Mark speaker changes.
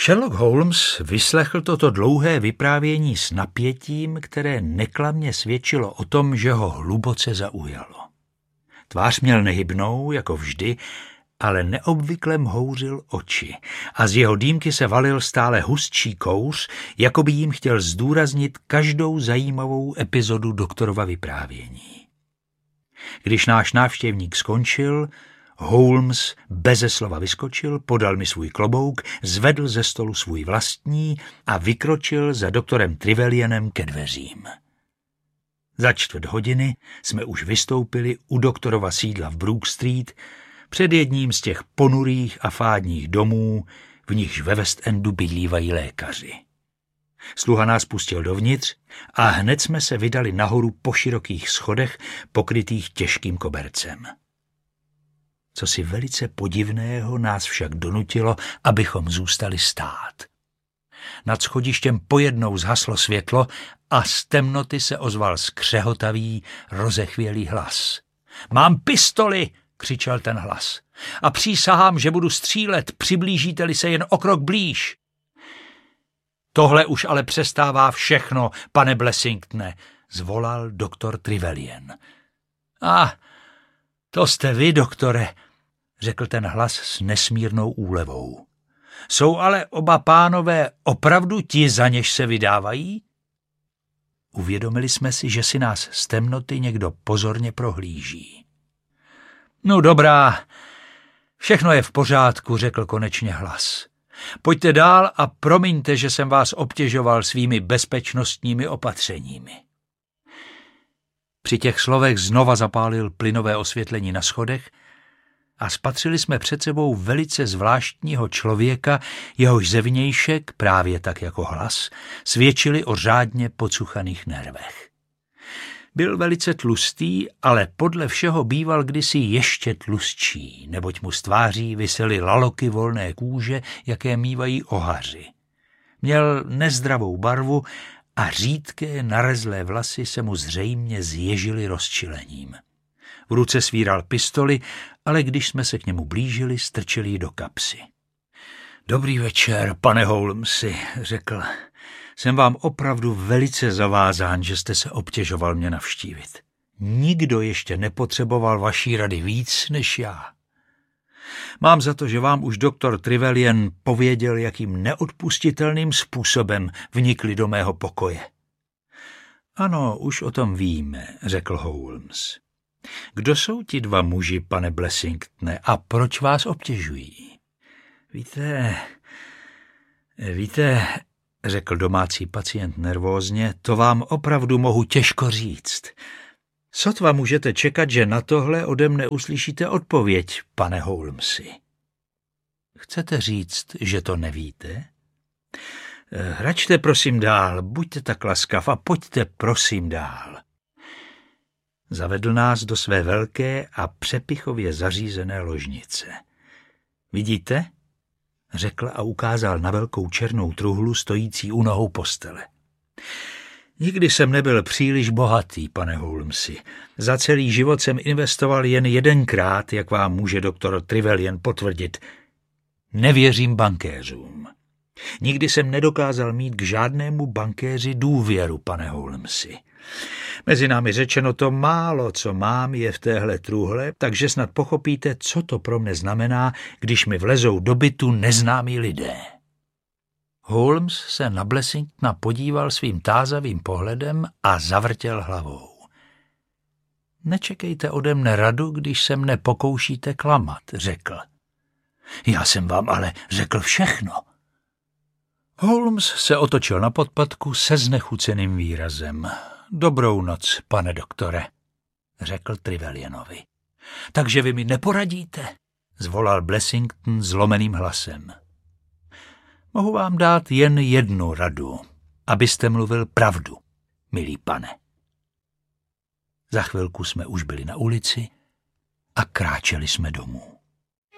Speaker 1: Sherlock Holmes vyslechl toto dlouhé vyprávění s napětím, které neklamně svědčilo o tom, že ho hluboce zaujalo. Tvář měl nehybnou, jako vždy, ale neobvykle mhouřil oči a z jeho dýmky se valil stále hustší kouř, jako by jim chtěl zdůraznit každou zajímavou epizodu doktorova vyprávění. Když náš návštěvník skončil, Holmes beze slova vyskočil, podal mi svůj klobouk, zvedl ze stolu svůj vlastní a vykročil za doktorem Trevelyanem ke dveřím. Za 1/4 jsme už vystoupili u doktorova sídla v Brook Street před jedním z těch ponurých a fádních domů, v nichž ve West Endu bydlívají lékaři. Sluha nás pustil dovnitř a hned jsme se vydali nahoru po širokých schodech pokrytých těžkým kobercem. Cosi velice podivného nás však donutilo, abychom zůstali stát. Nad schodištěm pojednou zhaslo světlo a z temnoty se ozval skřehotavý, rozechvělý hlas. Mám pistoli, křičel ten hlas, a přísahám, že budu střílet, přiblížíte-li se jen o krok blíž. Tohle už ale přestává všechno, pane Blessingtone, zvolal doktor Trevelyan. To jste vy, doktore, řekl ten hlas s nesmírnou úlevou. Jsou ale oba pánové opravdu ti, za něž se vydávají? Uvědomili jsme si, že si nás z temnoty někdo pozorně prohlíží. No dobrá, všechno je v pořádku, řekl konečně hlas. Pojďte dál a promiňte, že jsem vás obtěžoval svými bezpečnostními opatřeními. Při těch slovech znova zapálil plynové osvětlení na schodech a spatřili jsme před sebou velice zvláštního člověka, jehož zevnějšek, právě tak jako hlas, svědčili o řádně pocuchaných nervech. Byl velice tlustý, ale podle všeho býval kdysi ještě tlustší, neboť mu z tváří visely laloky volné kůže, jaké mívají ohaři. Měl nezdravou barvu a řídké narezlé vlasy se mu zřejmě zježily rozčilením. V ruce svíral pistoli, ale když jsme se k němu blížili, strčili ji do kapsy. Dobrý večer, pane Holmesi, řekl. Jsem vám opravdu velice zavázán, že jste se obtěžoval mě navštívit. Nikdo ještě nepotřeboval vaší rady víc než já. Mám za to, že vám už doktor Trevelyan pověděl, jakým neodpustitelným způsobem vnikli do mého pokoje. Ano, už o tom víme, řekl Holmes. Kdo jsou ti dva muži, pane Blessingtone, a proč vás obtěžují? Víte, řekl domácí pacient nervózně, to vám opravdu mohu těžko říct. Sotva můžete čekat, že na tohle ode mne uslyšíte odpověď, pane Holmesi. Chcete říct, že to nevíte? Hračte prosím dál, buďte tak laskav a pojďte prosím dál. Zavedl nás do své velké a přepichově zařízené ložnice. Vidíte? Řekl a ukázal na velkou černou truhlu stojící u nohou postele. Nikdy jsem nebyl příliš bohatý, pane Holmesi. Za celý život jsem investoval jen 1krát, jak vám může doktor Trevelyan potvrdit. Nevěřím bankéřům. Nikdy jsem nedokázal mít k žádnému bankéři důvěru, pane Holmesi. Mezi námi řečeno, to málo, co mám, je v téhle truhle, takže snad pochopíte, co to pro mne znamená, když mi vlezou do bytu neznámí lidé. Holmes se na Blessingtona podíval svým tázavým pohledem a zavrtěl hlavou. Nečekejte ode mne radu, když se mne pokoušíte klamat, řekl. Já jsem vám ale řekl všechno. Holmes se otočil na podpatku se znechuceným výrazem. Dobrou noc, pane doktore, řekl Trevelyanovi. Takže vy mi neporadíte, zvolal Blessington zlomeným hlasem. Mohu vám dát jen jednu radu, abyste mluvil pravdu, milý pane. Za chvilku jsme už byli na ulici a kráčeli jsme domů.